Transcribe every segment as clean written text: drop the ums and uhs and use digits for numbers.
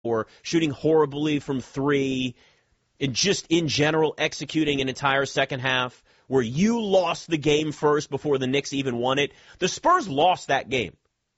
or shooting horribly from three, and just in general executing an entire second half where you lost the game first before the Knicks even won it. The Spurs lost that game.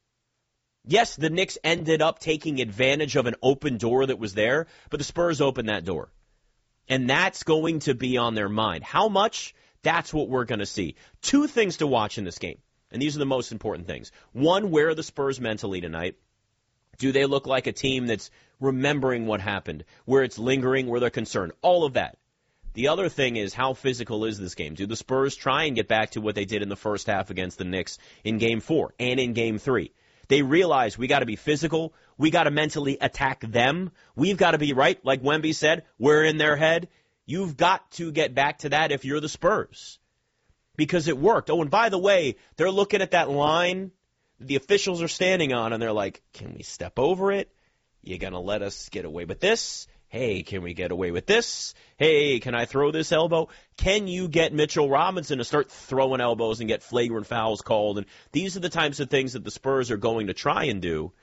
Yes, the Knicks ended up taking advantage of an open door that was there, but the Spurs opened that door. And that's going to be on their mind. How much? That's what we're going to see. Two things to watch in this game, and these are the most important things. One, where are the Spurs mentally tonight? Do they look like a team that's remembering what happened, where it's lingering, where they're concerned? All of that. The other thing is, how physical is this game? Do the Spurs try and get back to what they did in the first half against the Knicks in Game 4 and in Game 3? They realize we got to be physical. We got to mentally attack them. We've got to be right, like Wemby said, we're in their head. You've got to get back to that if you're the Spurs, because it worked. Oh, and by the way, they're looking at that line the officials are standing on, and they're like, can we step over it? You going to let us get away with this? Hey, can we get away with this? Hey, can I throw this elbow? Can you get Mitchell Robinson to start throwing elbows and get flagrant fouls called? And these are the types of things that the Spurs are going to try and do,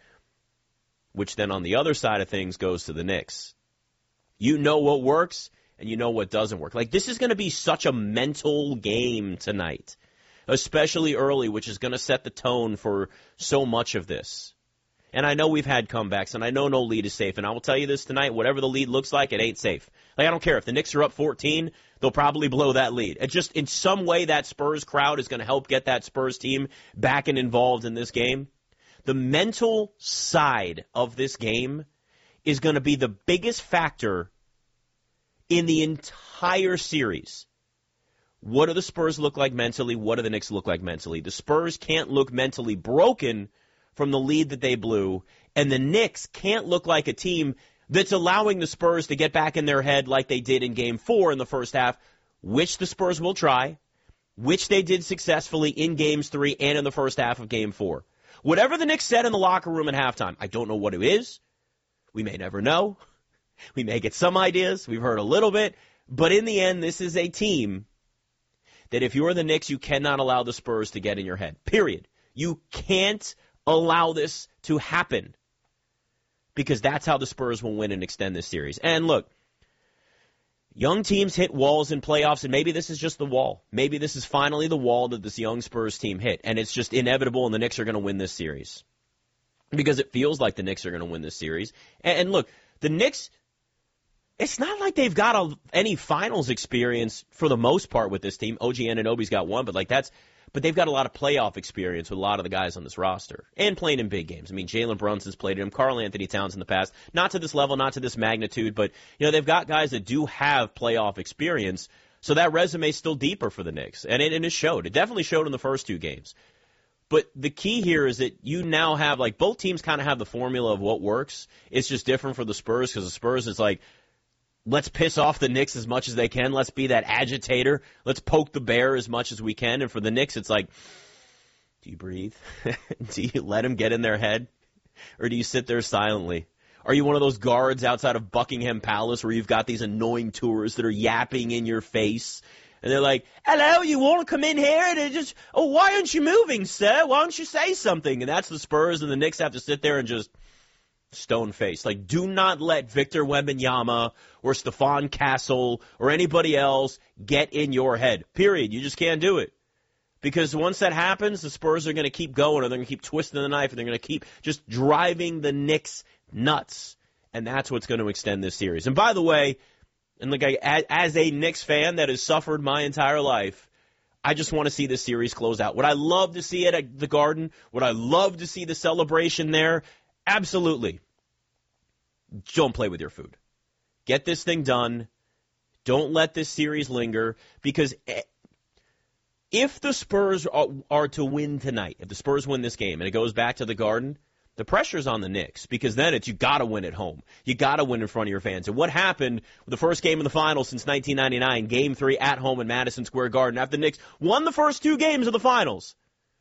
which then on the other side of things goes to the Knicks. You know what works, and you know what doesn't work. Like, this is going to be such a mental game tonight, especially early, which is going to set the tone for so much of this. And I know we've had comebacks, and I know no lead is safe. And I will tell you this tonight, whatever the lead looks like, it ain't safe. Like, I don't care. If the Knicks are up 14, they'll probably blow that lead. It just, in some way, that Spurs crowd is going to help get that Spurs team back and involved in this game. The mental side of this game is going to be the biggest factor in the entire series. What do the Spurs look like mentally? What do the Knicks look like mentally? The Spurs can't look mentally broken from the lead that they blew, and the Knicks can't look like a team that's allowing the Spurs to get back in their head like they did in Game 4 in the first half, which the Spurs will try, which they did successfully in Games 3 and in the first half of Game 4. Whatever the Knicks said in the locker room at halftime, I don't know what it is. We may never know. We may get some ideas. We've heard a little bit. But in the end, this is a team that if you're the Knicks, you cannot allow the Spurs to get in your head. Period. You can't allow this to happen, because that's how the Spurs will win and extend this series. And look, young teams hit walls in playoffs, and maybe this is just the wall. Maybe this is finally the wall that this young Spurs team hit, and it's just inevitable, and the Knicks are going to win this series, because it feels like the Knicks are going to win this series. And look, the Knicks, it's not like they've got any finals experience for the most part with this team. OG Anunoby's got one, but they've got a lot of playoff experience with a lot of the guys on this roster and playing in big games. I mean, Jalen Brunson's played him, Karl Anthony Towns in the past, not to this level, not to this magnitude, but they've got guys that do have playoff experience, so that resume is still deeper for the Knicks, and it showed. It definitely showed in the first two games. But the key here is that you now have, like, both teams kind of have the formula of what works. It's just different for the Spurs, because the Spurs is like, let's piss off the Knicks as much as they can. Let's be that agitator. Let's poke the bear as much as we can. And for the Knicks, it's like, do you breathe? Do you let them get in their head? Or do you sit there silently? Are you one of those guards outside of Buckingham Palace where you've got these annoying tourists that are yapping in your face? And they're like, hello, you want to come in here? And it just, why aren't you moving, sir? Why don't you say something? And that's the Spurs, and the Knicks have to sit there and just stone-faced. Like, do not let Victor Wembanyama or Stephon Castle or anybody else get in your head. Period. You just can't do it. Because once that happens, the Spurs are going to keep going, or they're going to keep twisting the knife, and they're going to keep just driving the Knicks nuts. And that's what's going to extend this series. And by the way, and like as a Knicks fan that has suffered my entire life, I just want to see this series close out. Would I love to see it at the Garden? Would I love to see the celebration there? Absolutely. Don't play with your food. Get this thing done. Don't let this series linger, because if the Spurs are to win tonight, if the Spurs win this game and it goes back to the Garden, the pressure's on the Knicks, because then you got to win at home. You got to win in front of your fans. And what happened with the first game of the finals since 1999, Game 3 at home in Madison Square Garden, after the Knicks won the first two games of the finals?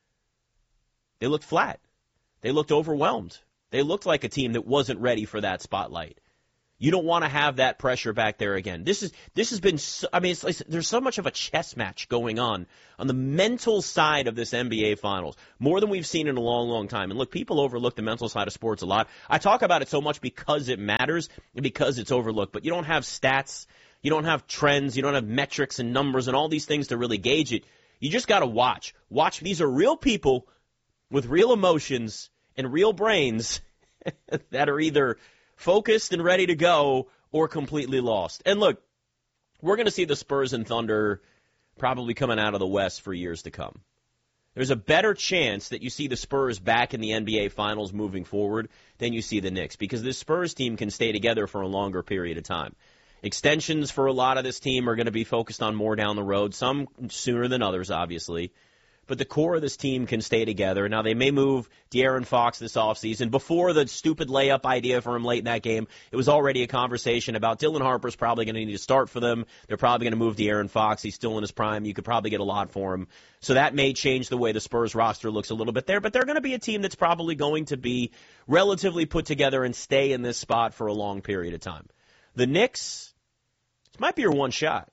They looked flat. They looked overwhelmed. They looked like a team that wasn't ready for that spotlight. You don't want to have that pressure back there again. This has been, it's like there's so much of a chess match going on the mental side of this NBA Finals, more than we've seen in a long, long time. And look, people overlook the mental side of sports a lot. I talk about it so much because it matters and because it's overlooked, but you don't have stats, you don't have trends, you don't have metrics and numbers and all these things to really gauge it. You just got to watch. Watch. These are real people with real emotions and real brains that are either focused and ready to go or completely lost. And look, we're going to see the Spurs and Thunder probably coming out of the West for years to come. There's a better chance that you see the Spurs back in the NBA Finals moving forward than you see the Knicks, because this Spurs team can stay together for a longer period of time. Extensions for a lot of this team are going to be focused on more down the road, some sooner than others, obviously. But the core of this team can stay together. Now, they may move De'Aaron Fox this offseason. Before the stupid layup idea for him late in that game, it was already a conversation about Dylan Harper's probably going to need to start for them. They're probably going to move De'Aaron Fox. He's still in his prime. You could probably get a lot for him. So that may change the way the Spurs roster looks a little bit there. But they're going to be a team that's probably going to be relatively put together and stay in this spot for a long period of time. The Knicks, this might be your one shot.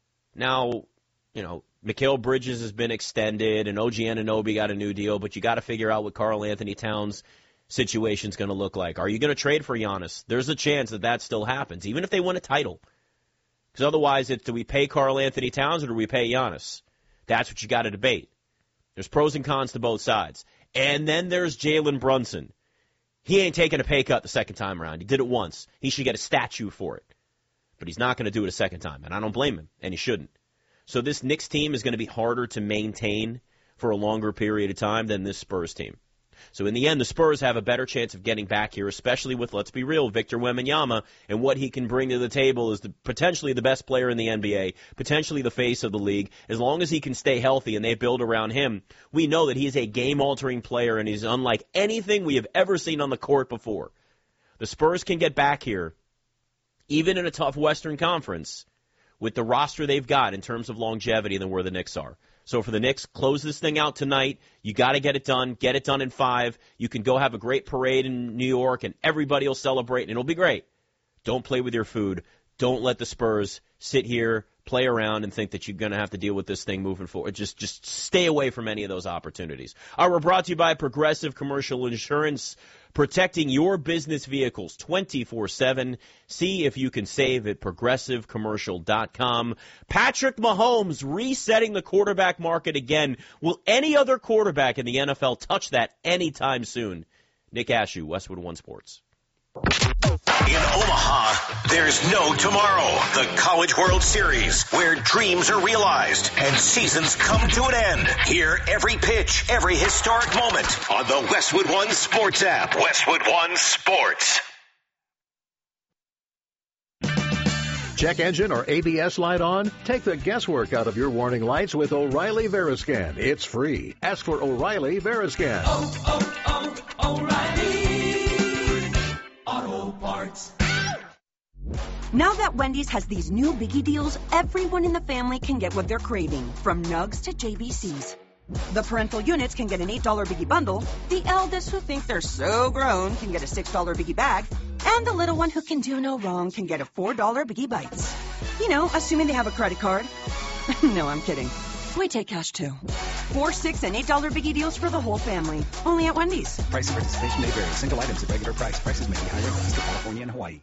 Now, Mikal Bridges has been extended, and OG Anunoby got a new deal, but you got to figure out what Karl Anthony Towns' situation is going to look like. Are you going to trade for Giannis? There's a chance that still happens, even if they win a title. Because otherwise, do we pay Karl Anthony Towns or do we pay Giannis? That's what you got to debate. There's pros and cons to both sides. And then there's Jalen Brunson. He ain't taking a pay cut the second time around. He did it once. He should get a statue for it. But he's not going to do it a second time, and I don't blame him, and he shouldn't. So this Knicks team is going to be harder to maintain for a longer period of time than this Spurs team. So in the end, the Spurs have a better chance of getting back here, especially with, let's be real, Victor Wembanyama, and what he can bring to the table is potentially the best player in the NBA, potentially the face of the league. As long as he can stay healthy and they build around him, we know that he's a game-altering player and he's unlike anything we have ever seen on the court before. The Spurs can get back here, even in a tough Western Conference, with the roster they've got in terms of longevity than where the Knicks are. So for the Knicks, close this thing out tonight. You got to get it done in 5. You can go have a great parade in New York, and everybody will celebrate, and it'll be great. Don't play with your food. Don't let the Spurs sit here, play around, and think that you're going to have to deal with this thing moving forward. Just stay away from any of those opportunities. We're brought to you by Progressive Commercial Insurance, protecting your business vehicles 24/7. See if you can save at ProgressiveCommercial.com. Patrick Mahomes resetting the quarterback market again. Will any other quarterback in the NFL touch that anytime soon? Nick Ashew, Westwood One Sports. In Omaha, there's no tomorrow. The College World Series, where dreams are realized and seasons come to an end. Hear every pitch, every historic moment on the Westwood One Sports app. Westwood One Sports. Check engine or ABS light on? Take the guesswork out of your warning lights with O'Reilly Veriscan. It's free. Ask for O'Reilly Veriscan. O'Reilly Auto Parts. Now that Wendy's has these new biggie deals, everyone in the family can get what they're craving, from Nugs to JBCs. The parental units can get an $8 biggie bundle, the eldest who think they're so grown can get a $6 biggie bag, and the little one who can do no wrong can get a $4 biggie bites. You know, assuming they have a credit card. No, I'm kidding. We take cash too. 4, 6, and $8 biggie deals for the whole family. Only at Wendy's. Price and participation may vary. Single items at regular price. Prices may be higher in California and Hawaii.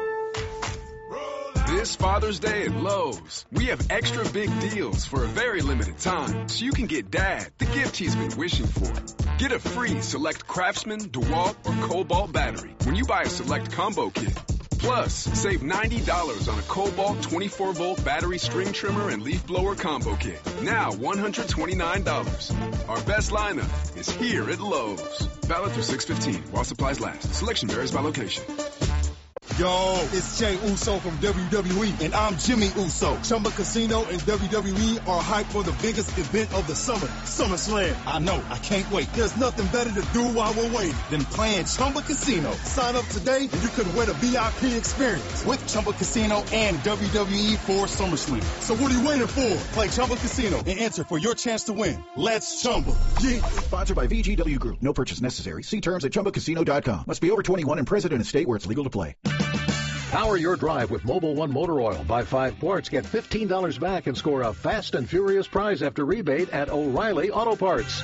This Father's Day at Lowe's, we have extra big deals for a very limited time, so you can get Dad the gift he's been wishing for. Get a free Select Craftsman, DeWalt, or Cobalt battery when you buy a Select Combo Kit. Plus, save $90 on a Cobalt 24-volt battery string trimmer and leaf blower combo kit. Now $129. Our best lineup is here at Lowe's. Valid through 6/15 while supplies last. Selection varies by location. Yo, it's Jey Uso from WWE, and I'm Jimmy Uso. Chumba Casino and WWE are hyped for the biggest event of the summer, SummerSlam. I know, I can't wait. There's nothing better to do while we're waiting than playing Chumba Casino. Sign up today, and you could win a VIP experience with Chumba Casino and WWE for SummerSlam. So what are you waiting for? Play Chumba Casino and enter for your chance to win. Let's Chumba. Yeah. Sponsored by VGW Group. No purchase necessary. See terms at ChumbaCasino.com. Must be over 21 and present in a state where it's legal to play. Power your drive with Mobil 1 Motor Oil. Buy 5 quarts, get $15 back, and score a fast and furious prize after rebate at O'Reilly Auto Parts.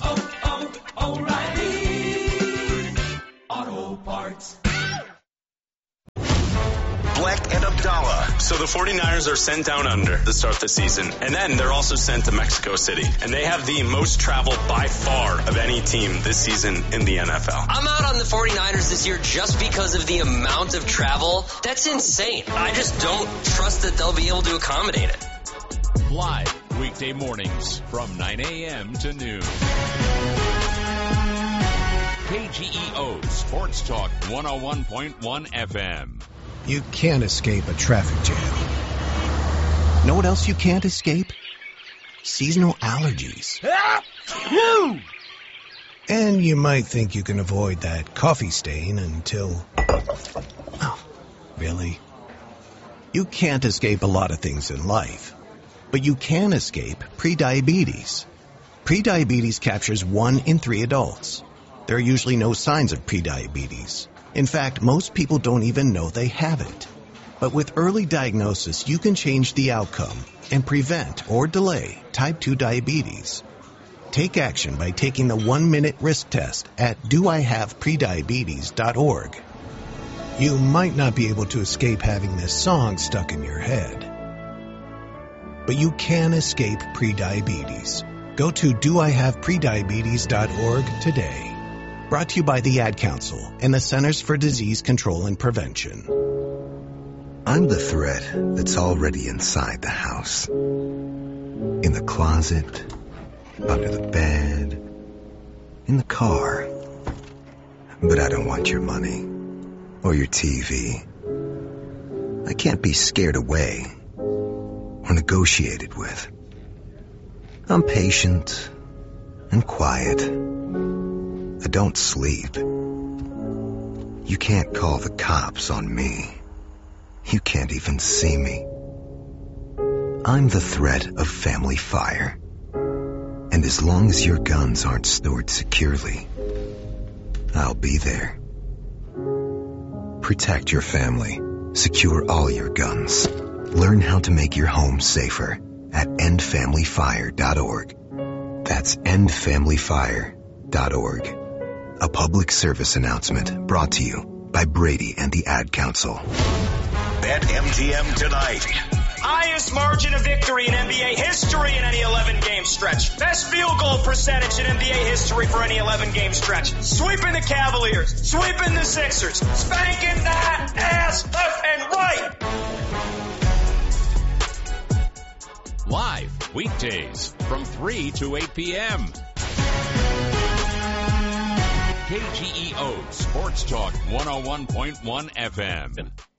O'Reilly Auto Parts. Black and Abdallah. So the 49ers are sent down under to start the season, and then they're also sent to Mexico City. And they have the most travel by far of any team this season in the NFL. I'm out on the 49ers this year just because of the amount of travel. That's insane. I just don't trust that they'll be able to accommodate it. Live weekday mornings from 9 a.m. to noon. KGEO Sports Talk 101.1 FM. You can't escape a traffic jam. Know what else you can't escape? Seasonal allergies. And you might think you can avoid that coffee stain until... Oh, really? You can't escape a lot of things in life, but you can escape prediabetes. Prediabetes captures 1 in 3 adults. There are usually no signs of prediabetes. In fact, most people don't even know they have it. But with early diagnosis, you can change the outcome and prevent or delay type 2 diabetes. Take action by taking the 1-minute risk test at doihaveprediabetes.org. You might not be able to escape having this song stuck in your head, but you can escape prediabetes. Go to doihaveprediabetes.org today. Brought to you by the Ad Council and the Centers for Disease Control and Prevention. I'm the threat that's already inside the house. In the closet, under the bed, in the car. But I don't want your money or your TV. I can't be scared away or negotiated with. I'm patient and quiet. I don't sleep. You can't call the cops on me. You can't even see me. I'm the threat of family fire. And as long as your guns aren't stored securely, I'll be there. Protect your family. Secure all your guns. Learn how to make your home safer at endfamilyfire.org. That's endfamilyfire.org. A public service announcement brought to you by Brady and the Ad Council. Bet MGM tonight. Highest margin of victory in NBA history in any 11-game stretch. Best field goal percentage in NBA history for any 11-game stretch. Sweeping the Cavaliers. Sweeping the Sixers. Spanking that ass left and right. Live weekdays from 3 to 8 p.m. KGEO Sports Talk 101.1 FM.